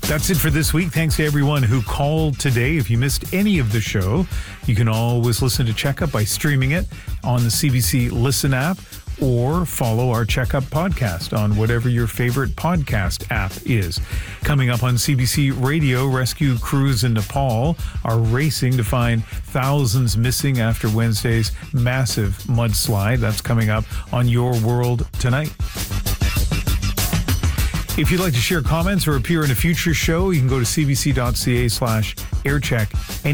That's it for this week. Thanks to everyone who called today. If you missed any of the show, you can always listen to Checkup by streaming it on the CBC Listen app or follow our Checkup podcast on whatever your favorite podcast app is. Coming up on CBC Radio, rescue crews in Nepal are racing to find thousands missing after Wednesday's massive mudslide. That's coming up on Your World Tonight. If you'd like to share comments or appear in a future show, you can go to cbc.ca/aircheck.